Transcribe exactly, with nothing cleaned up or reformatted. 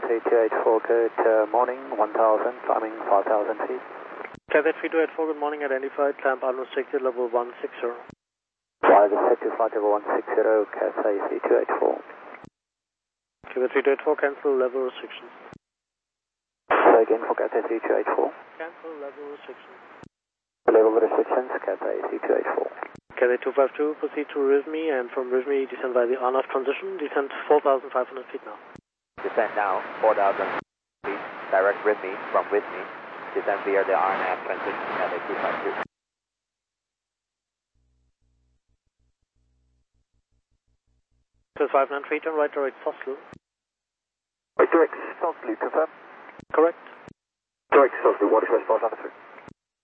three two eight four, good uh, morning, one thousand, climbing five thousand feet. Cathay three two eight four, good morning, identified, climb unrestricted, level one sixty. Flight set to flight level one sixty, Cathay three two eight four. Cathay three two eight four, cancel level restrictions. Say again for Cathay three two eight four. Cancel level restrictions. Level restrictions, Cathay three two eight four. Cathay two five two, proceed to Rivmi, and from Rivmi, descend by the on-off transition, descend four thousand five hundred feet now. Descend now, four thousand feet, direct Rivmi, from Rivmi, descend via the R N F transition, Cathay two five two. Cathay five nine three, turn right direct Soslu. Right direct Soslu, confirm? Correct. Direct Soslu, what is response officer?